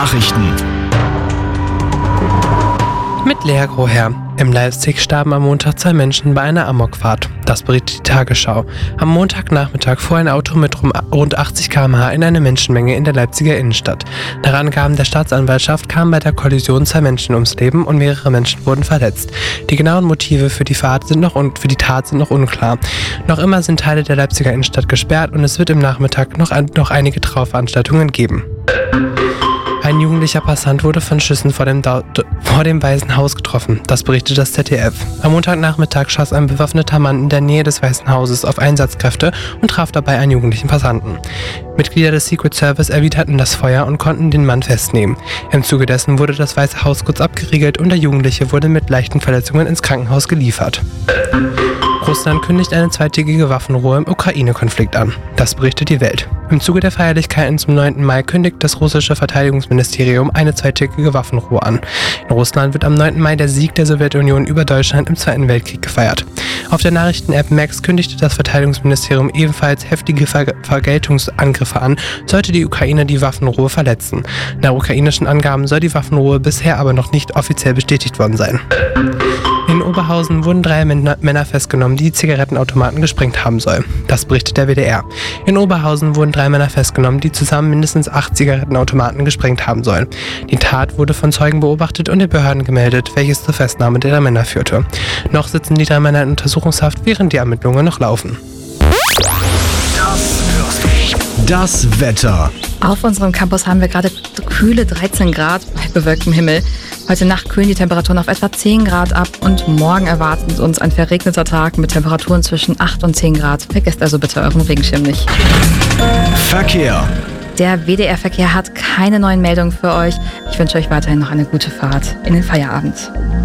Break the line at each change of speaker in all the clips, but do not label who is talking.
Nachrichten.
Mit Lea Groher. In Leipzig starben am Montag 2 Menschen bei einer Amokfahrt. Das berichtet die Tagesschau. Am Montagnachmittag fuhr ein Auto mit rund 80 km/h in eine Menschenmenge in der Leipziger Innenstadt. Nach Angaben der Staatsanwaltschaft kamen bei der Kollision 2 Menschen ums Leben und mehrere Menschen wurden verletzt. Die genauen Motive für die Tat sind noch unklar. Noch immer sind Teile der Leipziger Innenstadt gesperrt und es wird im Nachmittag noch einige Trauerveranstaltungen geben. Ein jugendlicher Passant wurde von Schüssen vor dem Weißen Haus getroffen. Das berichtet das ZDF. Am Montagnachmittag schoss ein bewaffneter Mann in der Nähe des Weißen Hauses auf Einsatzkräfte und traf dabei einen jugendlichen Passanten. Mitglieder des Secret Service erwiderten das Feuer und konnten den Mann festnehmen. Im Zuge dessen wurde das Weiße Haus kurz abgeriegelt und der Jugendliche wurde mit leichten Verletzungen ins Krankenhaus geliefert. Russland kündigt eine 2-tägige Waffenruhe im Ukraine-Konflikt an. Das berichtet die Welt. Im Zuge der Feierlichkeiten zum 9. Mai kündigt das russische Verteidigungsministerium eine 2-tägige Waffenruhe an. In Russland wird am 9. Mai der Sieg der Sowjetunion über Deutschland im Zweiten Weltkrieg gefeiert. Auf der Nachrichten-App Max kündigte das Verteidigungsministerium ebenfalls heftige Vergeltungsangriffe an, sollte die Ukraine die Waffenruhe verletzen. Nach ukrainischen Angaben soll die Waffenruhe bisher aber noch nicht offiziell bestätigt worden sein. In Oberhausen wurden 3 Männer festgenommen, die Zigarettenautomaten gesprengt haben sollen. Das berichtet der WDR. In Oberhausen wurden 3 Männer festgenommen, die zusammen mindestens 8 Zigarettenautomaten gesprengt haben sollen. Die Tat wurde von Zeugen beobachtet und den Behörden gemeldet, welches zur Festnahme der 3 Männer führte. Noch sitzen die 3 Männer in Untersuchungshaft, während die Ermittlungen noch laufen.
Das Wetter.
Auf unserem Campus haben wir gerade kühle 13 Grad bei bewölktem Himmel. Heute Nacht kühlen die Temperaturen auf etwa 10 Grad ab und morgen erwartet uns ein verregneter Tag mit Temperaturen zwischen 8 und 10 Grad. Vergesst also bitte euren Regenschirm nicht.
Verkehr.
Der WDR-Verkehr hat keine neuen Meldungen für euch. Ich wünsche euch weiterhin noch eine gute Fahrt in den Feierabend.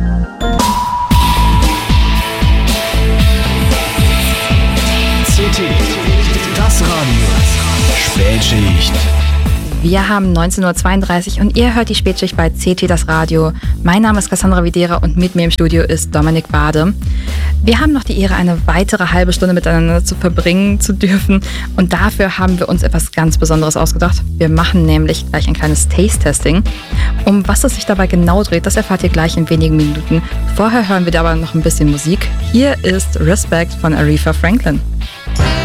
CT, das Radio. Spätschicht.
Wir haben 19.32 Uhr und ihr hört die Spätschicht bei CT das Radio. Mein Name ist Cassandra Videra und mit mir im Studio ist Dominik Bade. Wir haben noch die Ehre, eine weitere halbe Stunde miteinander verbringen zu dürfen und dafür haben wir uns etwas ganz Besonderes ausgedacht. Wir machen nämlich gleich ein kleines Taste-Testing. Um was es sich dabei genau dreht, das erfahrt ihr gleich in wenigen Minuten. Vorher hören wir aber noch ein bisschen Musik. Hier ist Respect von Aretha Franklin.